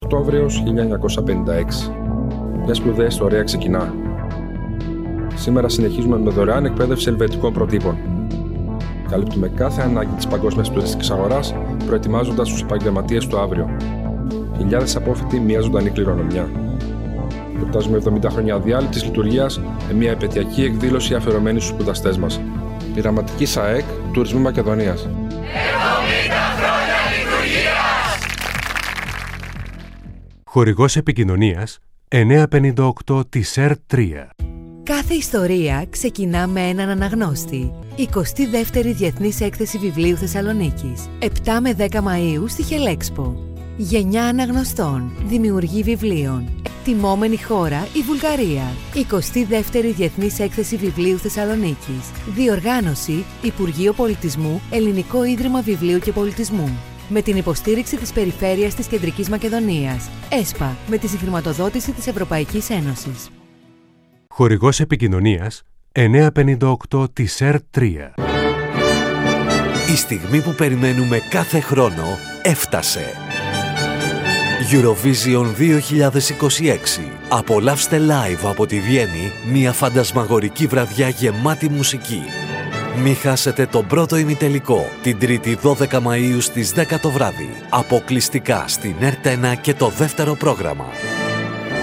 Οκτώβριος 1956. Μια σπουδαία ιστορία ξεκινά. Σήμερα συνεχίζουμε με δωρεάν εκπαίδευση ελβετικών προτύπων. Καλύπτουμε κάθε ανάγκη της παγκόσμιας τουριστικής αγοράς, προετοιμάζοντας τους επαγγελματίες του αύριο. Χιλιάδες απόφοιτοι, μια ζωντανή κληρονομιά. Γιορτάζουμε 70 χρόνια αδιάλειπτης λειτουργίας με μια επαιτειακή εκδήλωση αφιερωμένη στους σπουδαστές μας. Πειραματική ΣΑΕΚ Τουρισμού Μακεδονίας. 70 χρόνια λειτουργίας! Χορηγός επικοινωνίας 958 της ΕΡΤ3. Κάθε ιστορία ξεκινά με έναν αναγνώστη. 22η Διεθνής Έκθεση Βιβλίου Θεσσαλονίκης. 7 με 10 Μαΐου στη Χελέξπο. Γενιά αναγνωστών, δημιουργή βιβλίων. Τιμόμενη χώρα η Βουλγαρία. 22η Διεθνής Έκθεση Βιβλίου Θεσσαλονίκης. Διοργάνωση Υπουργείο Πολιτισμού, Ελληνικό Ίδρυμα Βιβλίου και Πολιτισμού. Με την υποστήριξη της Περιφέρειας της Κεντρικής Μακεδονίας. ΕΣΠΑ, με τη συγχρηματοδότηση της Ευρωπαϊκής Ένωσης. Χορηγός επικοινωνίας 958 της ΕΡΤ3. Η στιγμή που περιμένουμε κάθε χρόνο έφτασε. Eurovision 2026. Απολαύστε live από τη Βιέννη μια φαντασμαγορική βραδιά γεμάτη μουσική. Μη χάσετε τον πρώτο ημιτελικό την 3η 12 Μαΐου στις 10 το βράδυ. Αποκλειστικά στην ΕΡΤ1 και το δεύτερο πρόγραμμα.